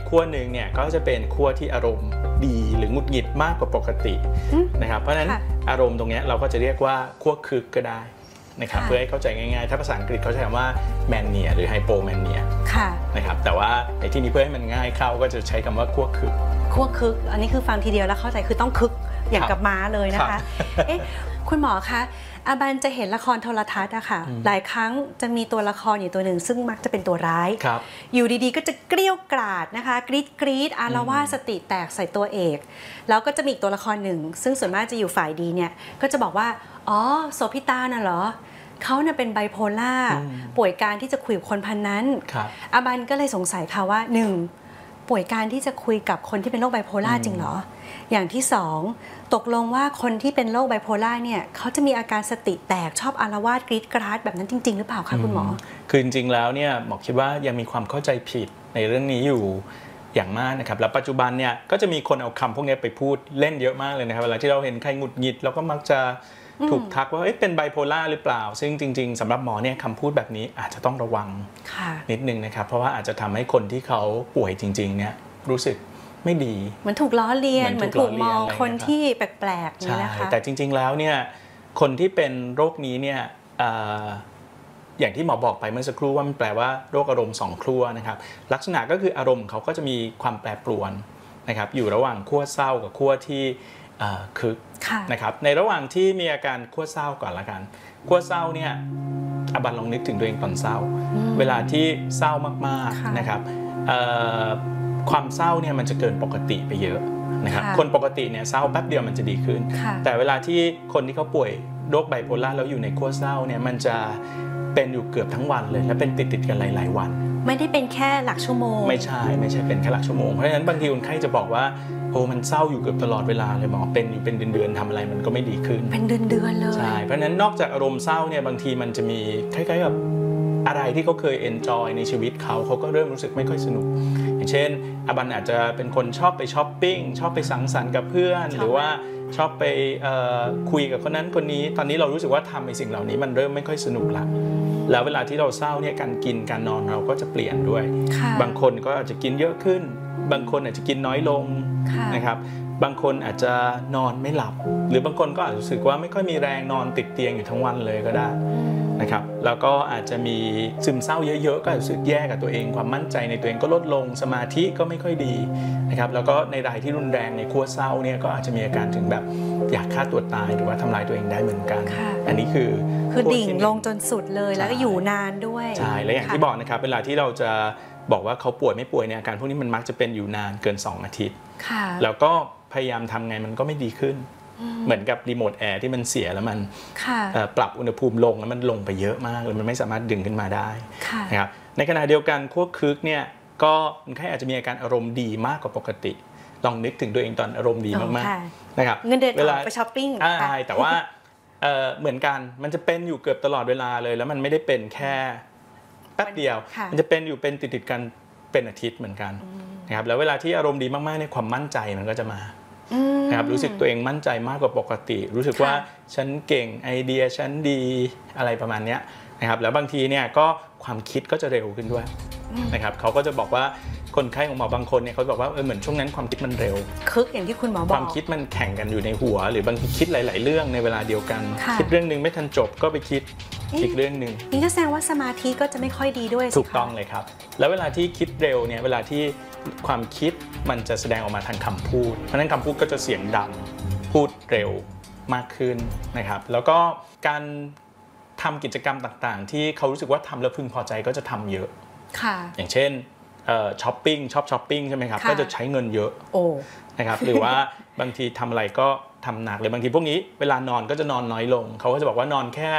ขั้วหนึ่งเนี่ยก็จะเป็นขั้วที่อารมณ์ดีหรือหงุดหงิดมากกว่าปกตินะครับเพราะฉะนั้นอารมณ์ตรงนี้เราก็จะเรียกว่าขั้วคึกก็ได้นะครับเพื่อให้เข้าใจง่ายๆถ้าภาษาอังกฤษเขาใช้คำว่าแมนเนียหรือไฮโปแมนเนียนะครับแต่ว่าในที่นี้เพื่อให้มันง่ายเข้าก็จะใช้คำว่าขั้วคึกอันนี้คือฟังทีเดียวแล้วเข้าใจคือต้องคึกอย่างกับม้าเลยนะคะเอ๊ะคุณหมอคะอาบันจะเห็นละครโทรทัศน์อะค่ะหลายครั้งจะมีตัวละครอยู่ตัวหนึ่งซึ่งมักจะเป็นตัวร้ายอยู่ดีๆก็จะเกรี้ยวกราดนะคะกรี๊ดอารวาสสติแตกใส่ตัวเอกแล้วก็จะมีอีกตัวละครหนึ่งซึ่งส่วนมากจะอยู่ฝ่ายดีเนี่ยก็จะบอกว่าอ๋อโสภิตาน่ะเหรอเขาเนี่ยเป็นไบโพล่าป่วยการที่จะคุยกับคนพันนั้นอาบันก็เลยสงสัยค่ะว่า1ป่วยการที่จะคุยกับคนที่เป็นโรคไบโพล่าจริงเหรออย่างที่2ตกลงว่าคนที่เป็นโรคไบโพล่าเนี่ยเขาจะมีอาการสติแตกชอบอาละวาดกรี๊ดกราดแบบนั้นจริงๆหรือเปล่าคะคุณหมอคือจริงๆแล้วเนี่ยหมอคิดว่ายังมีความเข้าใจผิดในเรื่องนี้อยู่อย่างมากนะครับแล้วปัจจุบันเนี่ยก็จะมีคนเอาคำพวกนี้ไปพูดเล่นเยอะมากเลยนะครับเวลาที่เราเห็นใครหงุดหงิดเราก็มักจะถูกทักว่าเป็นไบโพล่าหรือเปล่าซึ่งจริงๆสำหรับหมอเนี่ยคำพูดแบบนี้อาจจะต้องระวังนิดนึงนะครับเพราะว่าอาจจะทำให้คนที่เขาป่วยจริงๆเนี่ยรู้สึกไม่ดีเหมือนถูกล้อเลียนเหมือนถูกมองคนที่แปลกๆนี่นะคะแต่จริงๆแล้วเนี่ยคนที่เป็นโรคนี้เนี่ยอย่างที่หมอบอกไปเมื่อสักครู่ว่ามันแปลว่าโรคอารมณ์2ขั้วนะครับลักษณะก็คืออารมณ์เขาก็จะมีความแปรปรวนนะครับอยู่ระหว่างขั้วเศร้ากับขั้วที่คึกนะครับในระหว่างที่มีอาการขั้วเศร้าก่อนละกันขั้วเศร้าเนี่ยอาบันลองนึกถึงตัวเองตอนเศร้าเวลาที่เศร้ามากๆนะครับความเศร้าเนี่ยมันจะเกินปกติไปเยอะนะครับคนปกติเนี่ยเศร้าแป๊บเดียวมันจะดีขึ้นแต่เวลาที่คนที่เขาป่วยโรคไบโพล่าแล้วอยู่ในขั้วเศร้าเนี่ยมันจะเป็นอยู่เกือบทั้งวันเลยและเป็นติดกันหลายๆวันไม่ได้เป็นแค่หลักชั่วโมงไม่ใช่เป็นแค่หลักชั่วโมงเพราะฉะนั้นบางทีคนไข้จะบอกว่าโอ้มันเศร้าอยู่เกือบตลอดเวลาเลยหมอเป็นอยู่เป็นเดือนๆทำอะไรมันก็ไม่ดีขึ้นเป็นเดือนๆเลยใช่เพราะฉะนั้นนอกจากอารมณ์เศร้าเนี่ยบางทีมันจะมีคล้ายๆกับอะไรที่เขาเคยเอนจอยในชีวิตเขาก็เริ่มรู้สึกไม่ค่อยสนุกอย่างเช่นอาบันอาจจะเป็นคนชอบไปช้อปปิ้งชอบไปสังสรรค์กับเพื่อนหรือว่าชอบไปคุยกับคนนั้นคนนี้ตอนนี้เรารู้สึกว่าทำในสิ่งเหล่านี้มันเริ่มไม่ค่อยสนุกละแล้วเวลาที่เราเศร้าเนี่ยการกินการนอนเราก็จะเปลี่ยนด้วยบางคนก็อาจจะกินเยอะขึ้นบางคนอาจจะกินน้อยลงนะครับบางคนอาจจะนอนไม่หลับหรือบางคนก็อาจจะรู้สึกว่าไม่ค่อยมีแรงนอนติดเตียงอยู่ทั้งวันเลยก็ได้นะครับแล้วก็อาจจะมีซึมเศร้าเยอะๆก็รู้สึกแย่กับตัวเองความมั่นใจในตัวเองก็ลดลงสมาธิก็ไม่ค่อยดีนะครับแล้วก็ในรายที่รุนแรงในขั้วเศร้าเนี่ยก็อาจจะมีอาการถึงแบบอยากฆ่าตัวตายหรือว่าทำลายตัวเองได้เหมือนกันอันนี้คือดิ่งลงจนสุดเลยแล้วก็อยู่นานด้วยใช่และอย่างที่บอกนะครับเวลาที่เราจะบอกว่าเขาป่วยไม่ป่วยเนี่ยอาการพวกนี้มันมักจะเป็นอยู่นานเกิน2 อาทิตย์แล้วก็พยายามทำไงมันก็ไม่ดีขึ้นเหมือนกับรีโมทแอร์ที่มันเสียแล้วมันปรับอุณหภูมิลงแล้วมันลงไปเยอะมากเลยมันไม่สามารถดึงขึ้นมาได้นะครับในขณะเดียวกันขั้วคึกเนี่ยก็คนไข้อาจจะมีอาการอารมณ์ดีมากกว่าปกติลองนึกถึงตัวเองตอนอารมณ์ดีมากๆนะครับเงินเดือนออกไปช้อปปิ้งใช่แต่ว่าเหมือนกันมันจะเป็นอยู่เกือบตลอดเวลาเลยแล้วมันไม่ได้เป็นแค่แป๊บเดียวมันจะเป็นอยู่เป็นติดกันเป็นอาทิตย์เหมือนกันนะครับแล้วเวลาที่อารมณ์ดีมากๆในความมั่นใจมันก็จะมานะครับรู้สึกตัวเองมั่นใจมากกว่าปกติรู้สึกว่าฉันเก่งไอเดียฉันดีอะไรประมาณนี้นะครับแล้วบางทีเนี่ยก็ความคิดก็จะเร็วขึ้นด้วยนะครับเขาก็จะบอกว่าคนไข้ของหมอบางคนเนี่ยเขาบอกว่าเหมือนช่วงนั้นความคิดมันเร็วคึกอย่างที่คุณหมอบอกความคิดมันแข่งกันอยู่ในหัวหรือบางทีคิดหลายๆเรื่องในเวลาเดียวกันคิดเรื่องนึงไม่ทันจบก็ไปคิดอีกเรื่องนึงนี่ก็แสดงว่าสมาธิก็จะไม่ค่อยดีด้วยถูกต้องเลยครับแล้วเวลาที่คิดเร็วเนี่ยเวลาที่ความคิดมันจะแสดงออกมาทางคำพูดเพราะฉะนั้นคำพูดก็จะเสียงดังพูดเร็วมากขึ้นนะครับแล้วก็การทำกิจกรรมต่างๆที่เขารู้สึกว่าทำแล้วพึงพอใจก็จะทำเยอะอย่างเช่นช้อปปิ้งชอบช้อปปิ้งใช่ไหมครับก็จะใช้เงินเยอะนะครับหรือว่าบางทีทำอะไรก็ทำหนักเลยบางทีพวกนี้เวลานอนก็จะนอนน้อยลงเขาก็จะบอกว่านอนแค่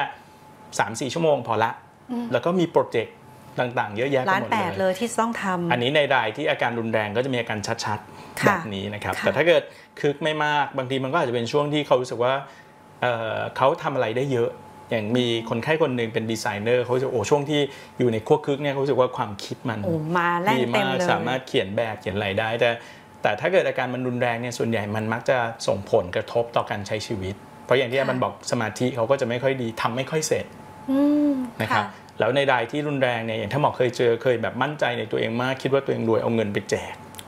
3-4 ชั่วโมงพอละแล้วก็มีโปรเจกต์ต่างๆเยอะแยะไปหมดเลยที่ต้องทำอันนี้ในรายที่อาการรุนแรงก็จะมีอาการชัดๆแบบนี้นะครับแต่ถ้าเกิดคึกไม่มากบางทีมันก็อาจจะเป็นช่วงที่เขารู้สึกว่าเขาทำอะไรได้เยอะอย่างมีคนไข้คนหนึ่งเป็นดีไซเนอร์เขาจะช่วงที่อยู่ในขั้วคึกเนี่ยเขารู้สึกว่าความคิดมันดีมากสามารถเขียนแบบเขียนอะไรได้แต่ถ้าเกิดอาการมันรุนแรงเนี่ยส่วนใหญ่มันมักจะส่งผลกระทบต่อการใช้ชีวิตเพราะอย่างที่มันบอกสมาธิเขาก็จะไม่ค่อยดีทำไม่ค่อยเสร็จนะครับแล้วในรายที่รุนแรงเนี่ยอย่างถ้าหมอเคยแบบมั่นใจในตัวเองมากคิดว่าตัวเองรวยเอาเงินไปแจก